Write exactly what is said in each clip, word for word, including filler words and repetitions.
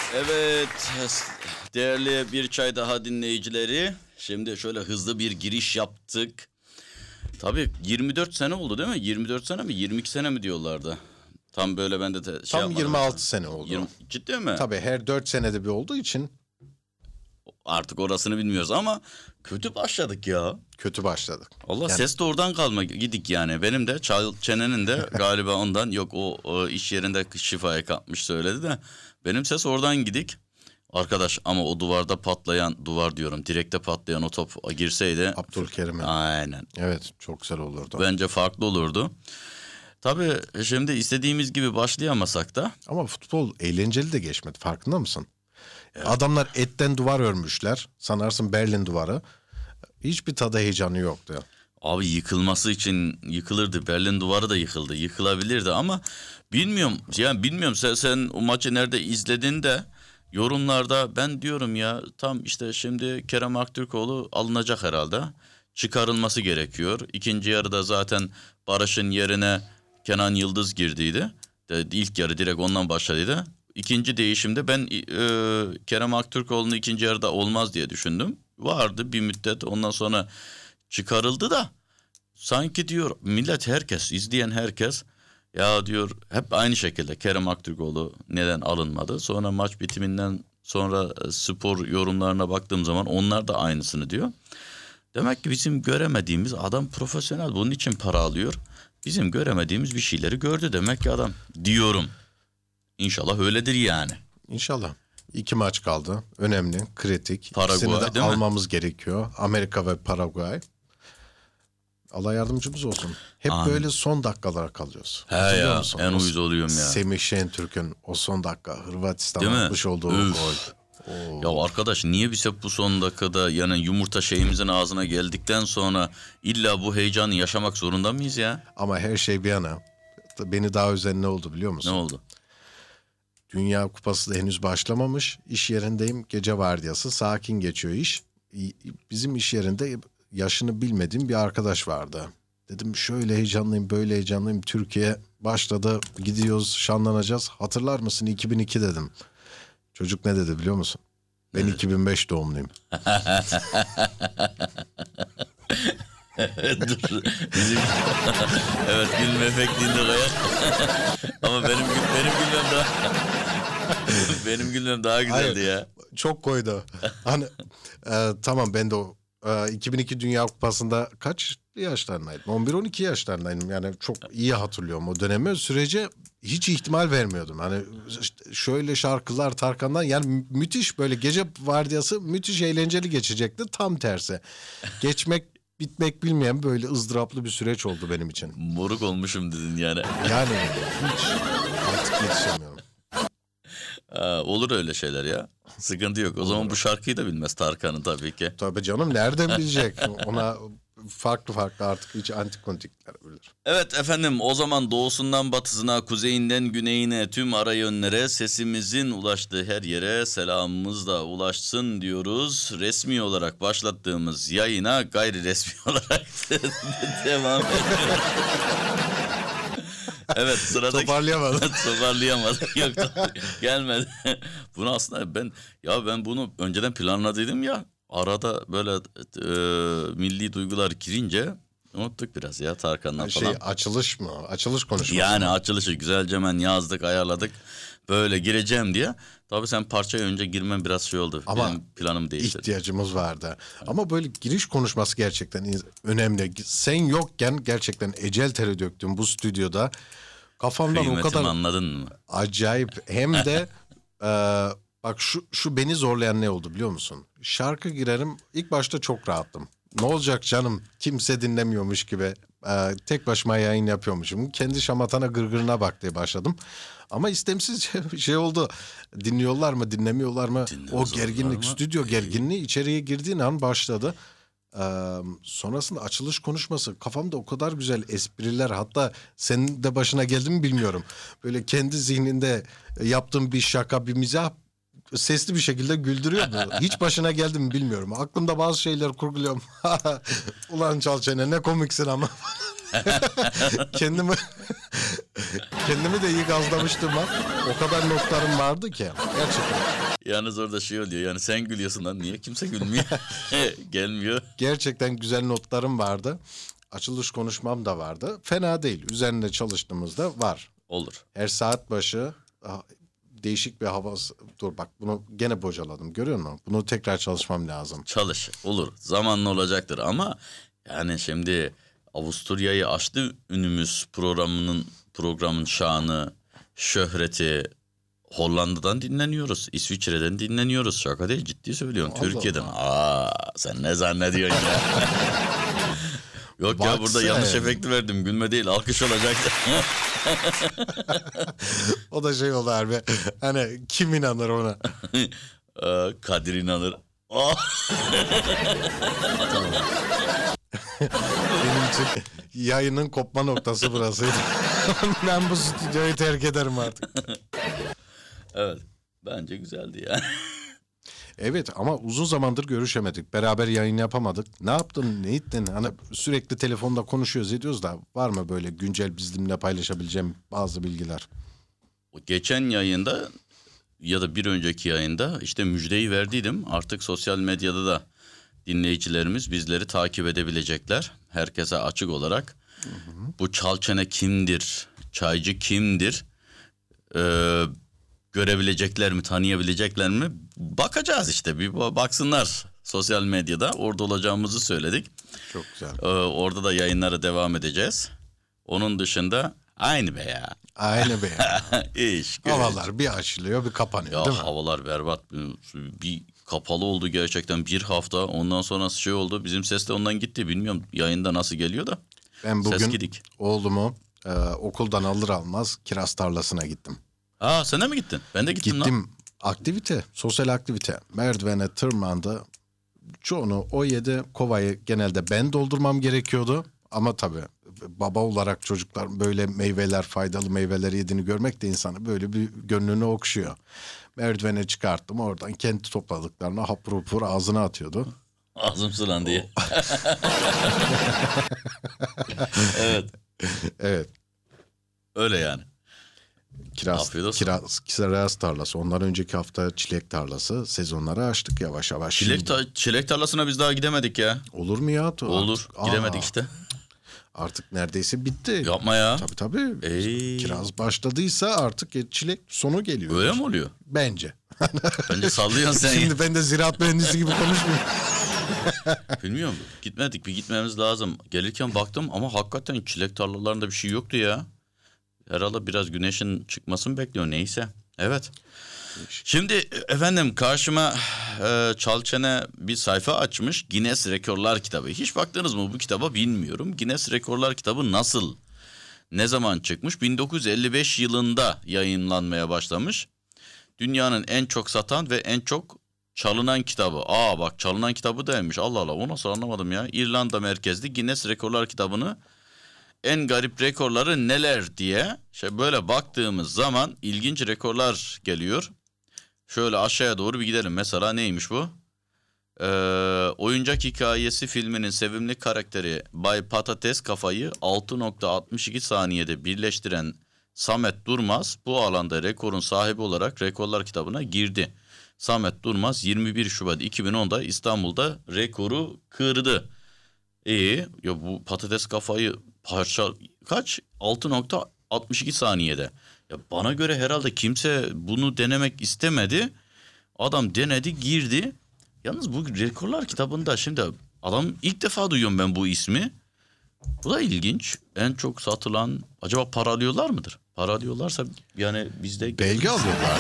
Evet, değerli Bir Çay Daha dinleyicileri. Şimdi şöyle hızlı bir giriş yaptık. Tabii yirmi dört sene oldu değil mi? yirmi dört sene mi? yirmi iki sene mi diyorlardı? Tam böyle ben de te- şey Tam yapmadım. yirmi altı sene oldu. yirmi ciddi mi? Tabii her dört senede bir olduğu için Artık orasını bilmiyoruz ama kötü başladık ya. kötü başladık. Allah Yani- ses de oradan kalma gidik yani. Benim de çal, çenenin de galiba ondan yok o, o iş yerinde şifaya kapmış söyledi de. Benim ses oradan gidik. Arkadaş ama o duvarda patlayan duvar diyorum direkte patlayan o top girseydi. Abdülkerim'in. Aynen. Evet, çok güzel olurdu. Bence farklı olurdu. Tabii şimdi istediğimiz gibi başlayamasak da. Ama futbol eğlenceli de geçmedi, farkında mısın? Adamlar etten duvar örmüşler. Sanarsın Berlin duvarı. Hiçbir tadı heyecanı yoktu. Abi yıkılması için yıkılırdı. Berlin duvarı da yıkıldı. Yıkılabilirdi ama bilmiyorum. Yani bilmiyorum sen, sen o maçı nerede izledin de yorumlarda ben diyorum ya tam işte şimdi Kerem Aktürkoğlu alınacak herhalde. Çıkarılması gerekiyor. İkinci yarıda zaten Barış'ın yerine Kenan Yıldız girdiydi. De, ilk yarı direkt ondan başladıydı. İkinci değişimde ben e, Kerem Aktürkoğlu'nu ikinci yarıda olmaz diye düşündüm. Vardı bir müddet ondan sonra çıkarıldı da sanki diyor millet herkes izleyen herkes ya diyor hep aynı şekilde Kerem Aktürkoğlu neden alınmadı. Sonra maç bitiminden sonra e, spor yorumlarına baktığım zaman onlar da aynısını diyor. Demek ki bizim göremediğimiz adam profesyonel bunun için para alıyor. Bizim göremediğimiz bir şeyleri gördü demek ki adam diyorum. İnşallah öyledir yani. İnşallah. İki maç kaldı. Önemli, kritik. Paraguay, İkisini de değil mi? almamız gerekiyor. Amerika ve Paraguay. Allah yardımcımız olsun. Hep Amin. böyle son dakikalara kalıyoruz. He Hatırlıyor ya musun? en O uyuz oluyorum ya. Semih Şentürk'ün o son dakika Değil Hırvatistan'a mi? atmış olduğu Üf. gol. Ya arkadaş niye biz hep bu son dakikada yani yumurta şeyimizin ağzına geldikten sonra illa bu heyecanı yaşamak zorunda mıyız ya? Ama her şey bir yana. Beni daha üzen ne oldu biliyor Ne musun? oldu? Dünya Kupası da henüz başlamamış. İş yerindeyim. Gece vardiyası. Sakin geçiyor iş. Bizim iş yerinde yaşını bilmediğim bir arkadaş vardı. Dedim şöyle heyecanlıyım, böyle heyecanlıyım. Türkiye başladı. Gidiyoruz, şanlanacağız. Hatırlar mısın iki bin iki dedim. Çocuk ne dedi biliyor musun? Ben iki bin beş doğumluyum. Dur. Bizim... evet gülme efektinde koyar. Ama benim gül- benim gülmem daha benim gülmem daha güzeldi Hayır, ya. Çok koydu. Hani e, tamam ben de o e, iki bin iki Dünya Kupası'nda kaç yaşlarındaydım? on bir on iki yaşlarındaydım. Yani çok iyi hatırlıyorum o dönemi. Sürece hiç ihtimal vermiyordum. Hani işte şöyle şarkılar Tarkan'dan yani mü- müthiş böyle gece vardiyası müthiş eğlenceli geçecekti. Tam tersi. Geçmek bitmek bilmeyen böyle ızdıraplı bir süreç oldu benim için. Moruk olmuşum dedin yani. Yani hiç artık yetişemiyorum. Ha, olur öyle şeyler ya. Sıkıntı yok. O zaman bu şarkıyı da bilmez Tarkan'ın tabii ki. Tabii canım nereden bilecek? Ona farklı farklı artık hiç antikontikler bilir. Evet efendim o zaman doğusundan batısına, kuzeyinden güneyine tüm ara yönlere sesimizin ulaştığı her yere selamımız da ulaşsın diyoruz. Resmi olarak başlattığımız yayına gayri resmi olarak devam ediyoruz. Evet sıradaki... Toparlayamadım. Toparlayamadım. Yok gelmedi. Bunu aslında ben ya ben bunu önceden planladıydım ya. Arada böyle e, milli duygular girince unuttuk biraz ya Tarkan'dan Şey falan. açılış mı? Açılış konuşması. Yani mı? açılışı güzelce hemen yazdık ayarladık. Böyle gireceğim diye. Tabii sen parçaya önce girmen biraz şey oldu. Ama Benim planım değişti. ihtiyacımız vardı. Ama böyle giriş konuşması gerçekten in- önemli. Sen yokken gerçekten ecel teri döktüm bu stüdyoda. Kafamdan o Kıymetimi kadar anladın mı? acayip hem de e, bak şu şu beni zorlayan ne oldu biliyor musun? Şarkı girerim ilk başta çok rahattım. Ne olacak canım kimse dinlemiyormuş gibi e, tek başıma yayın yapıyormuşum. Kendi şamatana gırgırına bak diye başladım. Ama istemsizce bir şey oldu. Dinliyorlar mı dinlemiyorlar mı? Dinlemez o gerginlik olurlar mı? stüdyo gerginliği içeriye girdiğin an başladı. Ee, sonrasında açılış konuşması kafamda o kadar güzel espriler hatta senin de başına geldi mi bilmiyorum. Böyle kendi zihninde yaptığım bir şaka bir mizah sesli bir şekilde güldürüyordu. Hiç başına geldi mi bilmiyorum. Aklımda bazı şeyler kurguluyorum. Ulan Çalçene ne komiksin ama. kendimi kendimi de iyi gazlamıştım lan. O kadar notlarım vardı ki. Gerçekten. Yalnız orada şey oluyor yani sen gülüyorsun lan niye kimse gülmüyor? Gelmiyor. Gerçekten güzel notlarım vardı. Açılış konuşmam da vardı. Fena değil. Üzerinde çalıştığımızda var. Olur. Her saat başı ah, değişik bir havası. Dur bak bunu gene bocaladım. Görüyor musun? Bunu tekrar çalışmam lazım. Çalış. Olur. Zamanla olacaktır ama yani şimdi Avusturya'yı aştı ünümüz programının programın şanı, şöhreti. Hollanda'dan dinleniyoruz. İsviçre'den dinleniyoruz. Şaka değil ciddi söylüyorum. Allah Türkiye'den. Aa sen ne zannediyorsun ya? Yok ya Bak burada sen. yanlış efekti verdim. Gülme değil alkış olacaktı. O da şey oldu harbi. Hani kim inanır ona? Aa, Kadir inanır. Aa! Benim için yayının kopma noktası burasıydı. Ben bu stüdyoyu terk ederim artık. Evet. Bence güzeldi ya. Evet ama uzun zamandır görüşemedik. Beraber yayın yapamadık. Ne yaptın, ne ettin? Hani sürekli telefonda konuşuyoruz, ediyoruz da var mı böyle güncel bizimle paylaşabileceğim bazı bilgiler? O geçen yayında ya da bir önceki yayında işte müjdeyi verdiydim. Artık sosyal medyada da dinleyicilerimiz bizleri takip edebilecekler. Herkese açık olarak. Hı hı. Bu Çalçene kimdir? Çaycı kimdir? Ee, görebilecekler mi, tanıyabilecekler mi? Bakacağız işte. Bir baksınlar sosyal medyada. Orada olacağımızı söyledik. Çok güzel. Ee, orada da yayınlara devam edeceğiz. Onun dışında aynı be ya. Aynı be ya. İş, güç. Havalar bir açılıyor bir kapanıyor Ya değil mi? havalar berbat. Bir, bir kapalı oldu gerçekten bir hafta. Ondan sonra şey oldu. Bizim ses de ondan gitti. Bilmiyorum yayında nasıl geliyor da. Ben Ses bugün gidik. oğlumu e, okuldan alır almaz kiraz tarlasına gittim. Aa sen de mi gittin? Ben de gittim, lan. Gittim. Aktivite, sosyal aktivite. Merdivene tırmandı. Çoğunu o yedi. Kovayı genelde ben doldurmam gerekiyordu. Ama tabii baba olarak çocuklar böyle meyveler, faydalı meyveler yediğini görmek de insanı böyle bir gönlünü okşuyor. Merdivene çıkarttım. Oradan kendi topladıklarını hapur hapur ağzına atıyordu. Ağzım sulandı diye. Evet. Evet. Öyle yani. Kiraz, Afiyet olsun. kiraz, kiraz tarlası. Ondan önceki hafta çilek tarlası. Sezonları açtık yavaş yavaş. Çilek, Şimdi- ta- çilek tarlasına biz daha gidemedik ya. Olur mu ya? Olur. Aa, Gidemedik işte. Artık neredeyse bitti. Yapma ya. Tabii tabii. Ey. Kiraz başladıysa artık çilek sonu geliyor. Öyle mi oluyor? Bence. Bence sallıyorsun sen. Şimdi ben de ziraat mühendisi gibi konuşmuyorum. Bilmiyorum. Gitmedik. Bir gitmemiz lazım. Gelirken baktım ama hakikaten çilek tarlalarında bir şey yoktu ya. Herhalde biraz güneşin çıkmasını bekliyor. Neyse. Evet. Şimdi efendim karşıma e, Çalçene bir sayfa açmış. Guinness Rekorlar kitabı. Hiç baktınız mı bu kitaba bilmiyorum. Guinness Rekorlar kitabı nasıl? Ne zaman çıkmış? bin dokuz yüz elli beş yılında yayınlanmaya başlamış. Dünyanın en çok satan ve en çok çalınan kitabı. Aa bak çalınan kitabı değilmiş. Allah Allah o nasıl anlamadım ya. İrlanda merkezli Guinness Rekorlar kitabını en garip rekorları neler diye şey böyle baktığımız zaman ilginç rekorlar geliyor. Şöyle aşağıya doğru bir gidelim. Mesela neymiş bu? Ee, oyuncak hikayesi filminin sevimli karakteri Bay Patates Kafayı altı nokta altmış iki saniyede birleştiren Samet Durmaz bu alanda rekorun sahibi olarak rekorlar kitabına girdi. Samet Durmaz yirmi bir Şubat iki bin onda İstanbul'da rekoru kırdı. İyi ya bu patates kafayı parça kaç? altı nokta altmış iki saniyede. Ya bana göre herhalde kimse bunu denemek istemedi. Adam denedi, girdi. Yalnız bu rekorlar kitabında şimdi adam ilk defa duyuyorum ben bu ismi. Bu da ilginç. En çok satılan acaba para alıyorlar mıdır? Para alıyorlarsa yani bizde Belge alıyorlar.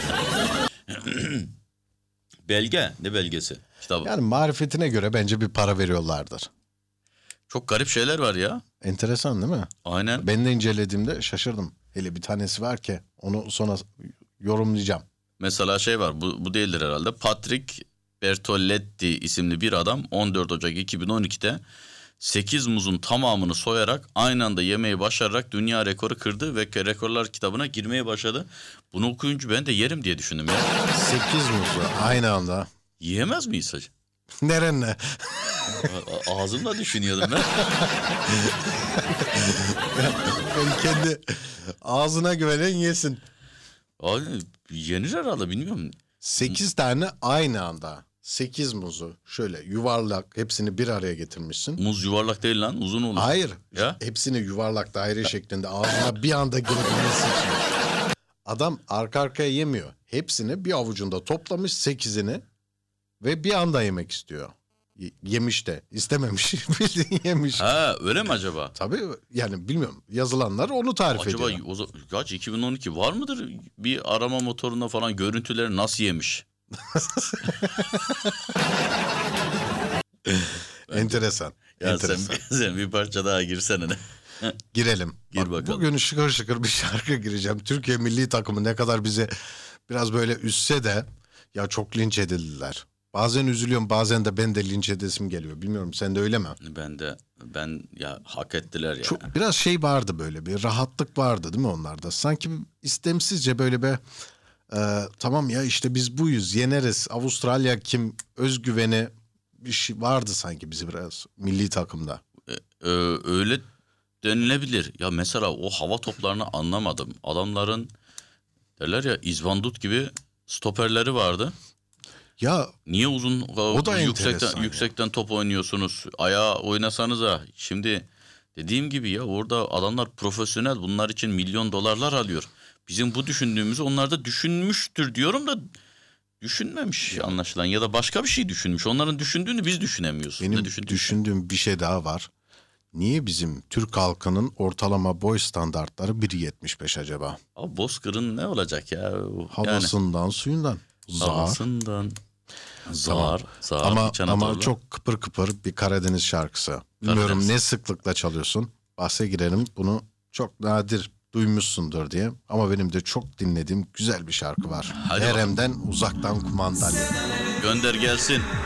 belge ne belgesi? Kitabı. Yani marifetine göre bence bir para veriyorlardır. Çok garip şeyler var ya. Enteresan değil mi? Aynen. Ben de incelediğimde şaşırdım. Hele bir tanesi var ki onu sonra yorumlayacağım. Mesela şey var bu, bu değildir herhalde. Patrick Bertoletti isimli bir adam on dört Ocak iki bin on ikide sekiz muzun tamamını soyarak aynı anda yemeyi başararak dünya rekoru kırdı ve rekorlar kitabına girmeye başladı. Bunu okuyunca ben de yerim diye düşündüm ya. Sekiz muzu aynı anda. Yiyemez miyiz hacı? Nerenle? A- Ağzımla düşünüyordum ben. Ben kendi ağzına güvenen yesin. Abi, yenir herhalde, bilmiyorum. Sekiz tane aynı anda. Sekiz muzu şöyle yuvarlak hepsini bir araya getirmişsin. Muz yuvarlak değil lan, uzun olur. Hayır. Ya? Hepsini yuvarlak daire şeklinde ağzına bir anda girebilmesi için. Adam arka arkaya yemiyor. Hepsini bir avucunda toplamış, sekizini ve bir anda yemek istiyor. Y- yemiş de istememiş. Bildiğin yemiş. Ha, öyle mi acaba? Tabii yani bilmiyorum. Yazılanlar onu tarif Acaba ediyor. o, za- kaç iki bin on iki var mıdır bir arama motorunda falan görüntüleri nasıl yemiş? Enteresan. Ya enteresan. sen, sen bir parça daha girsene. Girelim. Gir Bak, bakalım. bugün şıkır şıkır bir şarkı gireceğim. Türkiye milli takımı ne kadar bize biraz böyle üstse de ya çok linç edildiler. Bazen üzülüyorum, bazen de ben de linç edesim geliyor. Bilmiyorum, sen de öyle mi? Ben de ben ya hak ettiler ya. Çok biraz şey vardı, böyle bir rahatlık vardı değil mi onlarda? Sanki istemsizce böyle bir e, tamam ya işte biz buyuz, yeneriz. Avustralya kim, özgüveni bir şey vardı sanki bizi biraz milli takımda. Ee, öyle denilebilir. Ya mesela o hava toplarını anlamadım. Adamların derler ya izbandut gibi stoperleri vardı. Ya Niye uzun O da yüksekten enteresan ya. yüksekten top oynuyorsunuz? Ayağa oynasanıza. Şimdi dediğim gibi ya, orada adamlar profesyonel. Bunlar için milyon dolarlar alıyor. Bizim bu düşündüğümüzü onlar da düşünmüştür diyorum da düşünmemiş anlaşılan, ya da başka bir şey düşünmüş. Onların düşündüğünü biz düşünemiyoruz. benim Ne düşündüğünü- düşündüğüm bir şey daha var. Niye bizim Türk halkının ortalama boy standartları bir yetmiş beş acaba? Abi Bozkır'ın ne olacak ya? Yani Havasından, suyundan. Zar. havasından zar, zar Ama İç Anadolu. ama çok kıpır kıpır bir Karadeniz şarkısı. Bilmiyorum Karadeniz. ne sıklıkla çalıyorsun. Bahse girelim, bunu çok nadir duymuşsundur diye. Ama benim de çok dinlediğim güzel bir şarkı var. Hadi bakalım. Erem'den Uzaktan Kumandalı. Gönder gelsin.